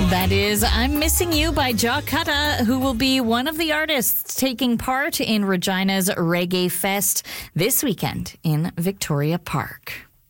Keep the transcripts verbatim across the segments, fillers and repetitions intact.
That is I'm Missing You by Jah Cutta, who will be one of the artists taking part in Regina's Reggae Fest this weekend in Victoria Park.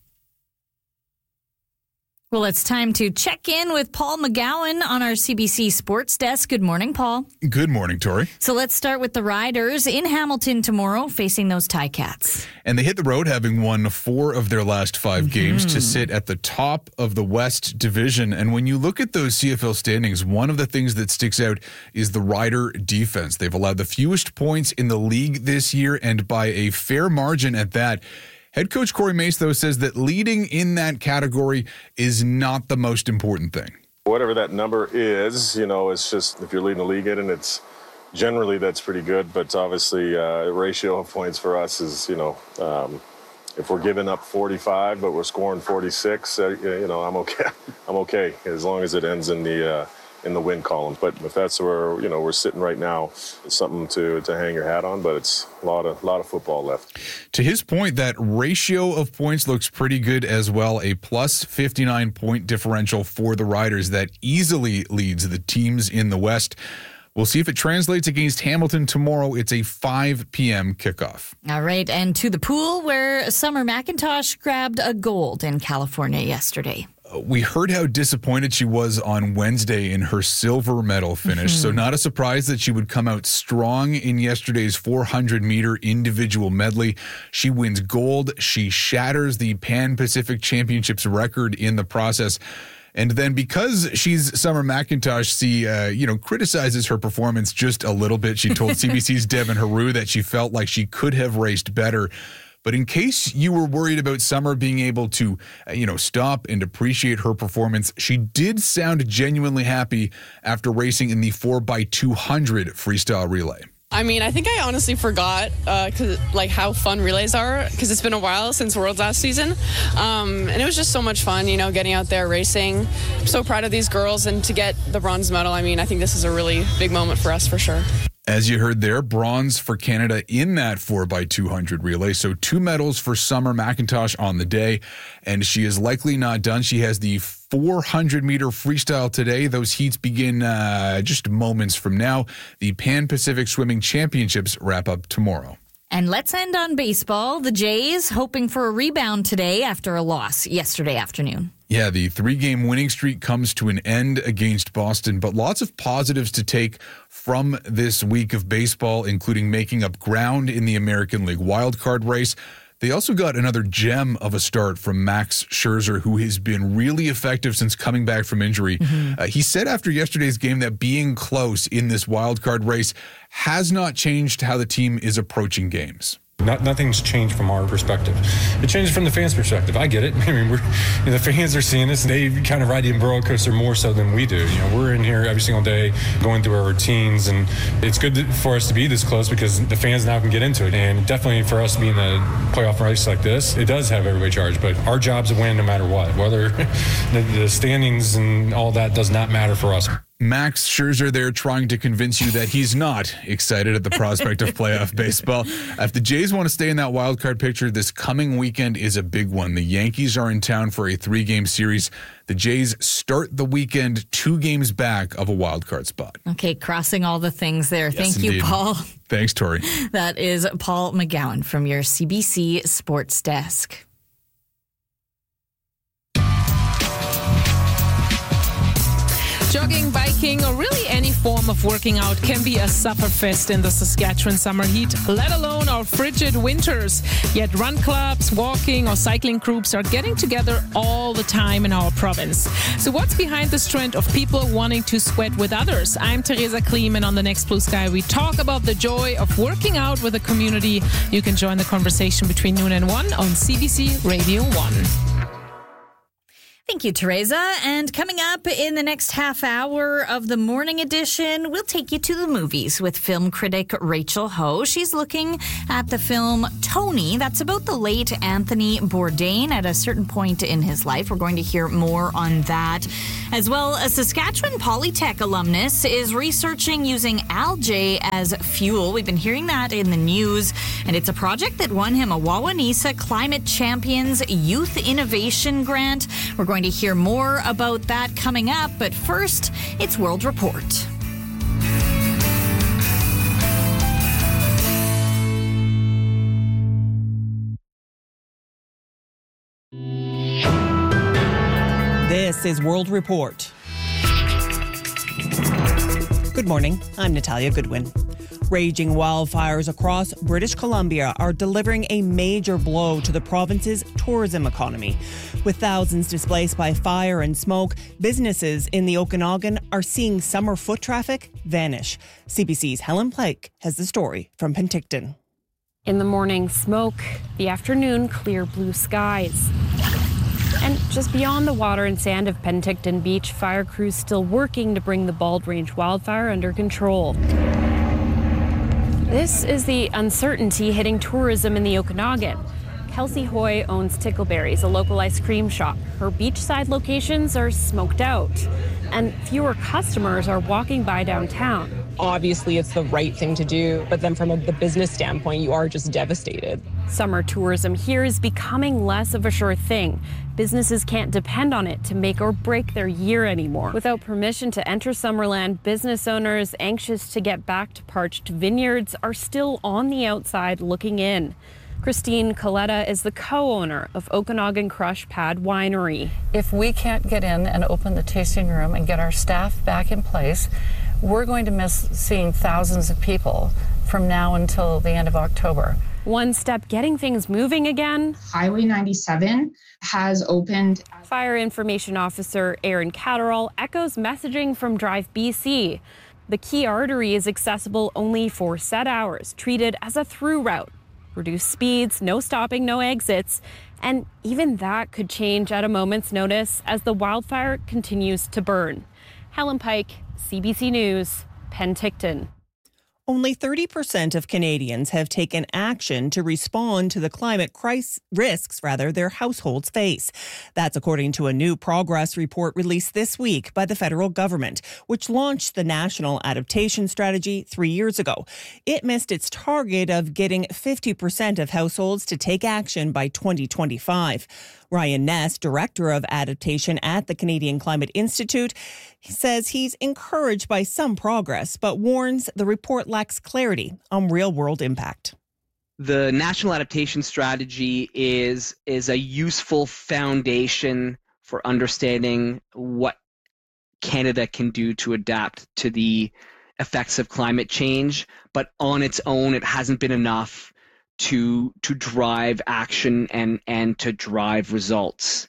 Well, it's time to check in with Paul McGowan on our C B C Sports Desk. Good morning, Paul. Good morning, Tori. So let's start with the Riders in Hamilton tomorrow facing those Ticats. And they hit the road having won four of their last five mm-hmm. games to sit at the top of the West Division. And when you look at those C F L standings, one of the things that sticks out is the Rider defense. They've allowed the fewest points in the league this year, and by a fair margin at that. Head coach Corey Mace, though, says that leading in that category is not the most important thing. Whatever that number is, you know, it's just if you're leading the league in, and it's generally that's pretty good. But obviously, uh, ratio of points for us is, you know, um, if we're giving up forty-five, but we're scoring forty-six, uh, you know, I'm okay. I'm okay as long as it ends in the uh, in the win column. But if that's where, you know, we're sitting right now, it's something to to hang your hat on, but it's a lot of lot of football left. To his point, that ratio of points looks pretty good as well. A plus fifty-nine point differential for the Riders that easily leads the teams in the West. We'll see if it translates against Hamilton tomorrow. It's a five p.m. kickoff. All right, and to the pool where Summer McIntosh grabbed a gold in California yesterday. We heard how disappointed she was on Wednesday in her silver medal finish, mm-hmm. so not a surprise that she would come out strong in yesterday's four hundred meter individual medley. She wins gold. She shatters the Pan Pacific Championships record in the process. And then because she's Summer McIntosh, she, uh, you know, criticizes her performance just a little bit. She told C B C's Devin Haru that she felt like she could have raced better. But in case you were worried about Summer being able to, uh, you know, stop and appreciate her performance, she did sound genuinely happy after racing in the four by two hundred freestyle relay. I mean, I think I honestly forgot uh, cause, like how fun relays are because it's been a while since Worlds last season. Um, and it was just so much fun, you know, getting out there racing. I'm so proud of these girls, and to get the bronze medal, I mean, I think this is a really big moment for us for sure. As you heard there, bronze for Canada in that four by two hundred relay. So two medals for Summer McIntosh on the day, and she is likely not done. She has the four hundred meter freestyle today. Those heats begin uh, just moments from now. The Pan Pacific Swimming Championships wrap up tomorrow. And let's end on baseball. The Jays hoping for a rebound today after a loss yesterday afternoon. Yeah, the three-game winning streak comes to an end against Boston, but lots of positives to take from this week of baseball, including making up ground in the American League wildcard race. They also got another gem of a start from Max Scherzer, who has been really effective since coming back from injury. Mm-hmm. Uh, he said after yesterday's game that being close in this wildcard race has not changed how the team is approaching games. Not, nothing's changed from our perspective. It changes from the fans' perspective. I get it. I mean, we're, you know, the fans are seeing this. They kind of ride the roller coaster more so than we do. You know, we're in here every single day going through our routines, and it's good to, for us to be this close because the fans now can get into it. And definitely for us being a playoff race like this, it does have everybody charged. But our job's to win no matter what. Whether the, the standings and all that does not matter for us. Max Scherzer there trying to convince you that he's not excited at the prospect of playoff baseball. If the Jays want to stay in that wild card picture, this coming weekend is a big one. The Yankees are in town for a three-game series. The Jays start the weekend two games back of a wild card spot. Okay, crossing all the things there. Yes, Thank indeed. you, Paul. Thanks, Tori. That is Paul McGowan from your C B C Sports Desk. Jogging, biking, or really any form of working out can be a sufferfest in the Saskatchewan summer heat, let alone our frigid winters. Yet run clubs, walking, or cycling groups are getting together all the time in our province. So what's behind this trend of people wanting to sweat with others? I'm Teresa Kleem, and on the Next Blue Sky, we talk about the joy of working out with a community. You can join the conversation between noon and one on C B C Radio one. Thank you, Teresa. And coming up in the next half hour of the morning edition, we'll take you to the movies with film critic Rachel Ho. She's looking at the film Tony. That's about the late Anthony Bourdain at a certain point in his life. We're going to hear more on that. As well, a Saskatchewan Polytech alumnus is researching using algae as fuel. We've been hearing that in the news. And it's a project that won him a Wawanesa Climate Champions Youth Innovation Grant. We're going going to hear more about that coming up, but first, it's World Report. This is World Report. Good morning, I'm Natalia Goodwin. Raging wildfires across British Columbia are delivering a major blow to the province's tourism economy. With thousands displaced by fire and smoke, businesses in the Okanagan are seeing summer foot traffic vanish. C B C's Helen Pike has the story from Penticton. In the morning, smoke. The afternoon, clear blue skies. And just beyond the water and sand of Penticton Beach, fire crews still working to bring the Bald Range wildfire under control. This is the uncertainty hitting tourism in the Okanagan. Kelsey Hoy owns Tickleberries, a local ice cream shop. Her beachside locations are smoked out, and fewer customers are walking by downtown. Obviously, it's the right thing to do, but then from a, the business standpoint, you are just devastated. Summer tourism here is becoming less of a sure thing. Businesses can't depend on it to make or break their year anymore. Without permission to enter Summerland, business owners anxious to get back to parched vineyards are still on the outside looking in. Christine Coletta is the co-owner of Okanagan Crush Pad Winery. If we can't get in and open the tasting room and get our staff back in place, we're going to miss seeing thousands of people from now until the end of October. One step getting things moving again. Highway ninety-seven has opened. Fire Information Officer Aaron Catterall echoes messaging from Drive B C. The key artery is accessible only for set hours, treated as a through route. Reduced speeds, no stopping, no exits. And even that could change at a moment's notice as the wildfire continues to burn. Helen Pike, C B C News, Penticton. Only thirty percent of Canadians have taken action to respond to the climate crisis risks rather their households face. That's according to a new progress report released this week by the federal government, which launched the National Adaptation Strategy three years ago. It missed its target of getting fifty percent of households to take action by twenty twenty-five. Ryan Ness, Director of Adaptation at the Canadian Climate Institute, says he's encouraged by some progress, but warns the report lacks clarity on real-world impact. The National Adaptation Strategy is, is a useful foundation for understanding what Canada can do to adapt to the effects of climate change, but on its own, it hasn't been enough to to drive action and, and to drive results.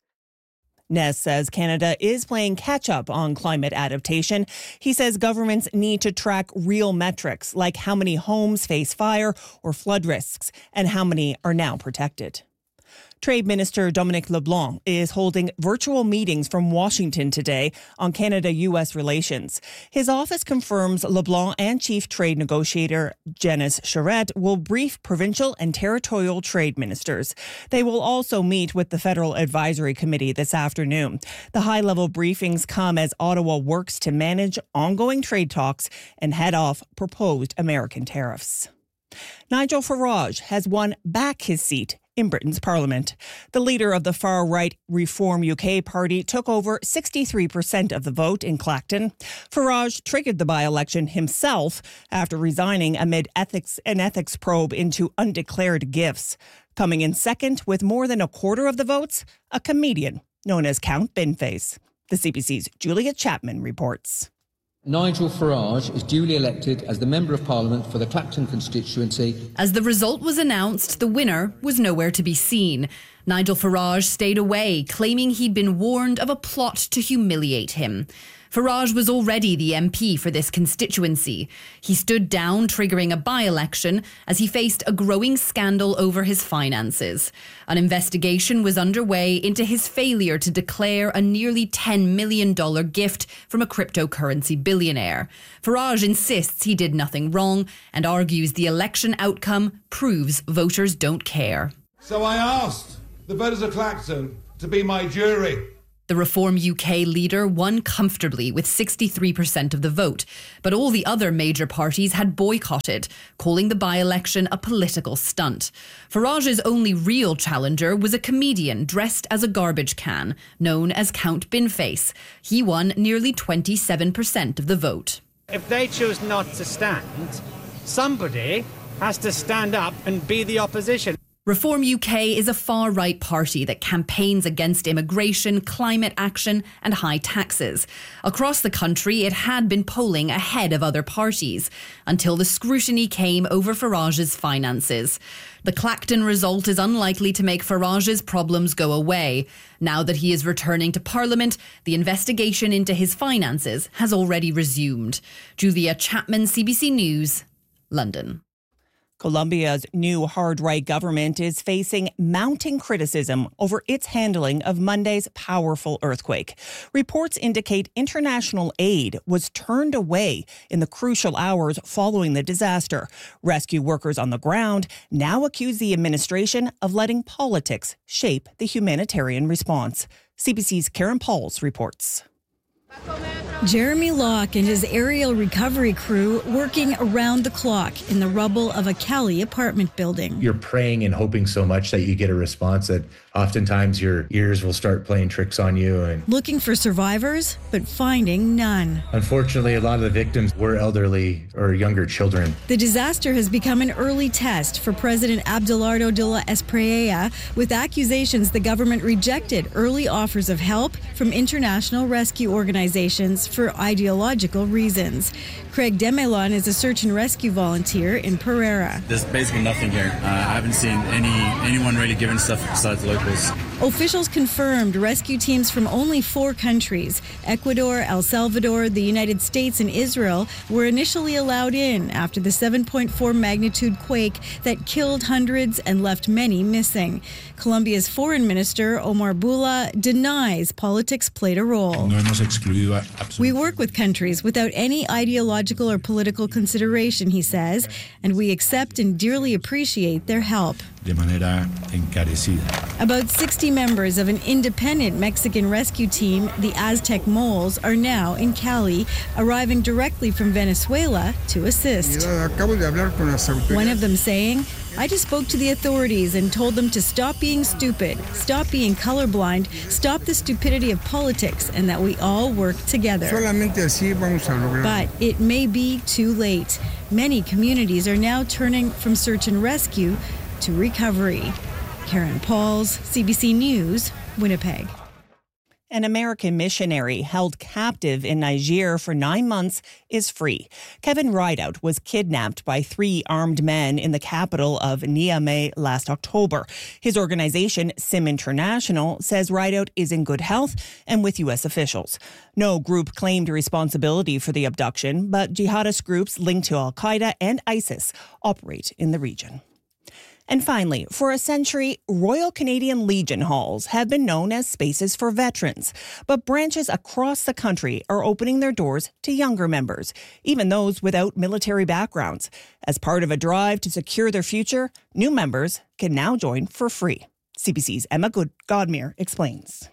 Ness says Canada is playing catch-up on climate adaptation. He says governments need to track real metrics, like how many homes face fire or flood risks and how many are now protected. Trade Minister Dominic LeBlanc is holding virtual meetings from Washington today on Canada-U S relations. His office confirms LeBlanc and Chief Trade Negotiator Janice Charette will brief provincial and territorial trade ministers. They will also meet with the Federal Advisory Committee this afternoon. The high-level briefings come as Ottawa works to manage ongoing trade talks and head off proposed American tariffs. Nigel Farage has won back his seat in Britain's Parliament. The leader of the far-right Reform U K party took over sixty-three percent of the vote in Clacton. Farage triggered the by-election himself after resigning amid ethics an ethics probe into undeclared gifts. Coming in second with more than a quarter of the votes, a comedian known as Count Binface. The C B C's Julia Chapman reports. Nigel Farage is duly elected as the Member of Parliament for the Clacton constituency. As the result was announced, the winner was nowhere to be seen. Nigel Farage stayed away, claiming he'd been warned of a plot to humiliate him. Farage was already the M P for this constituency. He stood down, triggering a by-election as he faced a growing scandal over his finances. An investigation was underway into his failure to declare a nearly ten million dollars gift from a cryptocurrency billionaire. Farage insists he did nothing wrong and argues the election outcome proves voters don't care. So I asked the voters of Clacton to be my jury. The Reform U K leader won comfortably with sixty-three percent of the vote, but all the other major parties had boycotted, calling the by-election a political stunt. Farage's only real challenger was a comedian dressed as a garbage can, known as Count Binface. He won nearly twenty-seven percent of the vote. If they choose not to stand, somebody has to stand up and be the opposition. Reform U K is a far-right party that campaigns against immigration, climate action and high taxes. Across the country, it had been polling ahead of other parties until the scrutiny came over Farage's finances. The Clacton result is unlikely to make Farage's problems go away. Now that he is returning to Parliament, the investigation into his finances has already resumed. Julia Chapman, C B C News, London. Colombia's new hard-right government is facing mounting criticism over its handling of Monday's powerful earthquake. Reports indicate international aid was turned away in the crucial hours following the disaster. Rescue workers on the ground now accuse the administration of letting politics shape the humanitarian response. C B C's Karen Pauls reports. Jeremy Locke and his aerial recovery crew working around the clock in the rubble of a Cali apartment building. You're praying and hoping so much that you get a response that oftentimes your ears will start playing tricks on you. And looking for survivors, but finding none. Unfortunately, a lot of the victims were elderly or younger children. The disaster has become an early test for President Abelardo de la Espriella, with accusations the government rejected early offers of help from international rescue organizations for ideological reasons. Craig Demelon is a search and rescue volunteer in Pereira. There's basically nothing here. Uh, I haven't seen any anyone really giving stuff besides the locals. Officials confirmed rescue teams from only four countries, Ecuador, El Salvador, the United States, and Israel, were initially allowed in after the seven point four magnitude quake that killed hundreds and left many missing. Colombia's foreign minister, Omar Bula, denies politics played a role. We work with countries without any ideological or political consideration, he says, and we accept and dearly appreciate their help. De manera encarecida. About sixty members of an independent Mexican rescue team, the Aztec Moles, are now in Cali, arriving directly from Venezuela to assist. One of them saying, "I just spoke to the authorities and told them to stop being stupid, stop being colorblind, stop the stupidity of politics, and that we all work together." But it may be too late. Many communities are now turning from search and rescue to recovery. Karen Pauls, C B C News, Winnipeg. An American missionary held captive in Niger for nine months is free. Kevin Rideout was kidnapped by three armed men in the capital of Niamey last October. His organization, Sim International, says Rideout is in good health and with U S officials. No group claimed responsibility for the abduction, but jihadist groups linked to Al-Qaeda and ISIS operate in the region. And finally, for a century, Royal Canadian Legion halls have been known as spaces for veterans. But branches across the country are opening their doors to younger members, even those without military backgrounds. As part of a drive to secure their future, new members can now join for free. C B C's Emma Good- Godmere explains.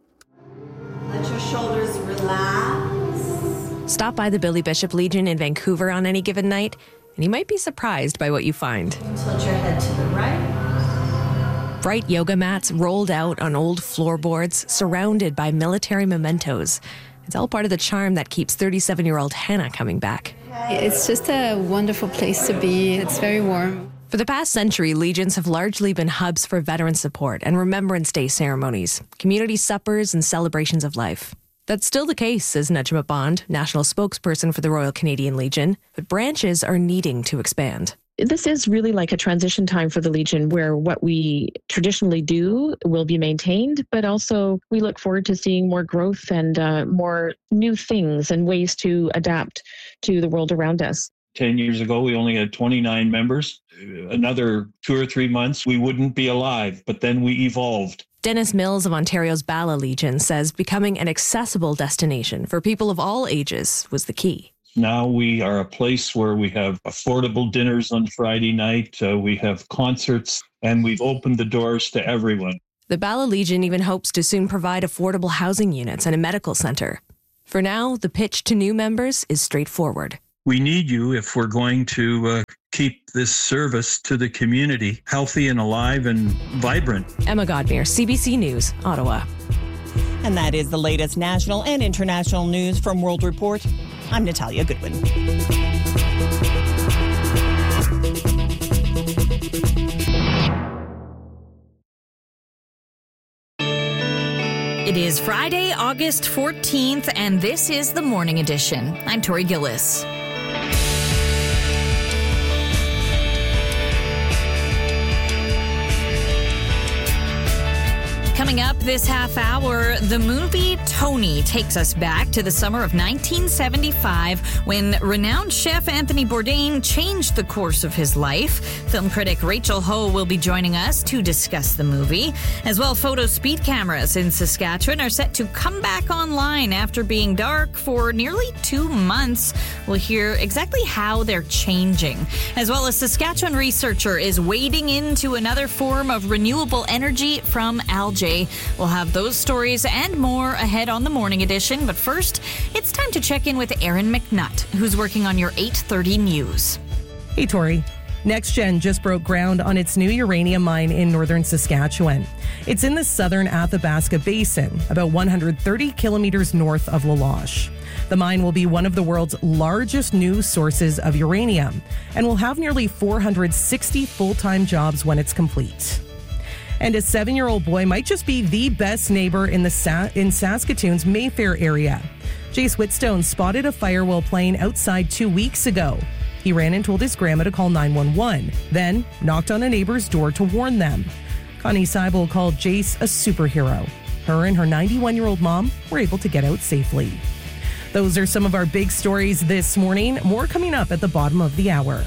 Let your shoulders relax. Stop by the Billy Bishop Legion in Vancouver on any given night, and you might be surprised by what you find. Tilt your head to the right. Bright yoga mats rolled out on old floorboards, surrounded by military mementos. It's all part of the charm that keeps thirty-seven-year-old Hannah coming back. It's just a wonderful place to be. It's very warm. For the past century, Legions have largely been hubs for veteran support and Remembrance Day ceremonies, community suppers, and celebrations of life. That's still the case, says Najma Bond, national spokesperson for the Royal Canadian Legion, but branches are needing to expand. This is really like a transition time for the Legion, where what we traditionally do will be maintained, but also we look forward to seeing more growth and uh, more new things and ways to adapt to the world around us. Ten years ago, we only had twenty-nine members. Another two or three months, we wouldn't be alive, but then we evolved. Dennis Mills of Ontario's Bala Legion says becoming an accessible destination for people of all ages was the key. Now we are a place where we have affordable dinners on Friday night, uh, we have concerts, and we've opened the doors to everyone. The Bala Legion even hopes to soon provide affordable housing units and a medical center. For now, the pitch to new members is straightforward. We need you if we're going to uh, keep this service to the community healthy and alive and vibrant. Emma Godmere, C B C News, Ottawa. And that is the latest national and international news from World Report. I'm Natalia Goodwin. It is Friday, August fourteenth, and this is the Morning Edition. I'm Tori Gillis. Coming up this half hour, the movie Tony takes us back to the summer of nineteen seventy-five when renowned chef Anthony Bourdain changed the course of his life. Film critic Rachel Ho will be joining us to discuss the movie. As well, photo speed cameras in Saskatchewan are set to come back online after being dark for nearly two months. We'll hear exactly how they're changing. As well, a Saskatchewan researcher is wading into another form of renewable energy from algae. We'll have those stories and more ahead on the Morning Edition. But first, it's time to check in with Aaron McNutt, who's working on your eight thirty news. Hey, Tori. NextGen just broke ground on its new uranium mine in northern Saskatchewan. It's in the southern Athabasca Basin, about one hundred thirty kilometers north of La Loche. The mine will be one of the world's largest new sources of uranium and will have nearly four hundred sixty full-time jobs when it's complete. And a seven-year-old boy might just be the best neighbor in the Sa- in Saskatoon's Mayfair area. Jace Whitstone spotted a fire while playing outside two weeks ago. He ran and told his grandma to call nine one one, then knocked on a neighbor's door to warn them. Connie Seibel called Jace a superhero. Her and her ninety-one-year-old mom were able to get out safely. Those are some of our big stories this morning. More coming up at the bottom of the hour.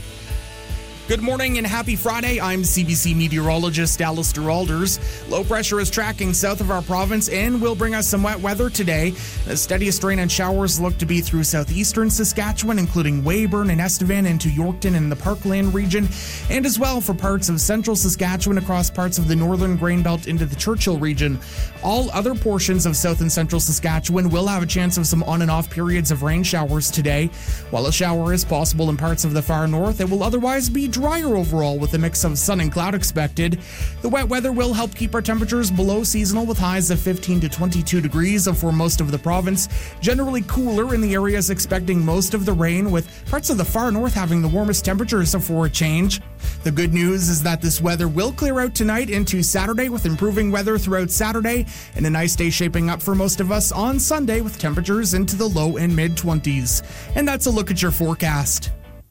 Good morning and happy Friday. I'm C B C meteorologist Alistair Alders. Low pressure is tracking south of our province and will bring us some wet weather today. The steadiest rain and showers look to be through southeastern Saskatchewan, including Weyburn and Estevan into Yorkton and the Parkland region, and as well for parts of central Saskatchewan across parts of the northern grain belt into the Churchill region. All other portions of south and central Saskatchewan will have a chance of some on and off periods of rain showers today. While a shower is possible in parts of the far north, it will otherwise be drier overall with a mix of sun and cloud expected. The wet weather will help keep our temperatures below seasonal with highs of fifteen to twenty-two degrees for most of the province. Generally cooler in the areas expecting most of the rain, with parts of the far north having the warmest temperatures for a change. The good news is that this weather will clear out tonight into Saturday with improving weather throughout Saturday and a nice day shaping up for most of us on Sunday with temperatures into the low and mid twenties. And that's a look at your forecast.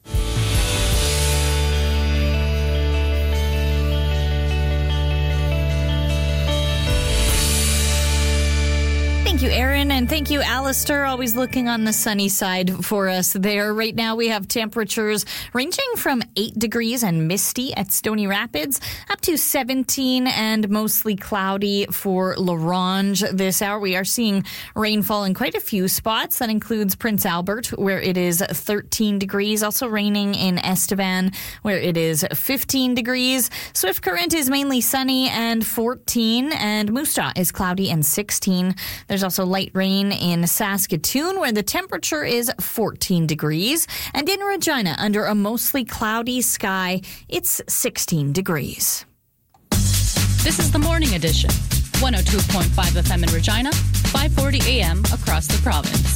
Thank you, Aaron, and thank you, Alistair, always looking on the sunny side for us there. Right now we have temperatures ranging from eight degrees and misty at Stony Rapids up to seventeen and mostly cloudy for La Ronge this hour. We are seeing rainfall in quite a few spots. That includes Prince Albert, where it is thirteen degrees. Also raining in Estevan, where it is fifteen degrees. Swift Current is mainly sunny and fourteen, and Moose Jaw is cloudy and sixteen. There's also light rain in Saskatoon, where the temperature is fourteen degrees. And in Regina, under a mostly cloudy sky, it's sixteen degrees. This is the Morning Edition. one oh two point five F M in Regina, five forty A M across the province.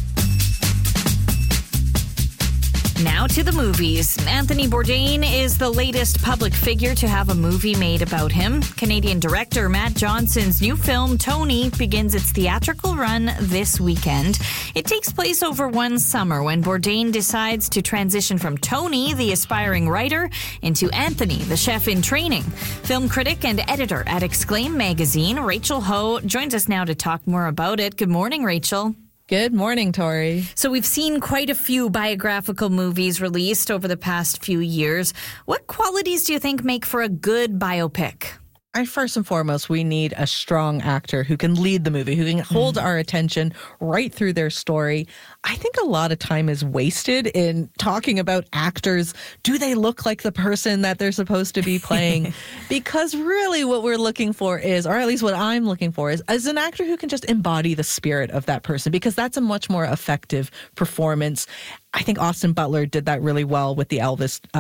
Now to the movies. Anthony Bourdain is the latest public figure to have a movie made about him. Canadian director Matt Johnson's new film, Tony, begins its theatrical run this weekend. It takes place over one summer when Bourdain decides to transition from Tony, the aspiring writer, into Anthony, the chef in training. Film critic and editor at Exclaim magazine, Rachel Ho, joins us now to talk more about it. Good morning, Rachel. Good morning, Tori. So we've seen quite a few biographical movies released over the past few years. What qualities do you think make for a good biopic? I first and foremost, we need a strong actor who can lead the movie, who can hold mm. our attention right through their story. I think a lot of time is wasted in talking about actors. Do they look like the person that they're supposed to be playing? Because really what we're looking for is, or at least what I'm looking for is, is an actor who can just embody the spirit of that person, because that's a much more effective performance. I think Austin Butler did that really well with the Elvis uh,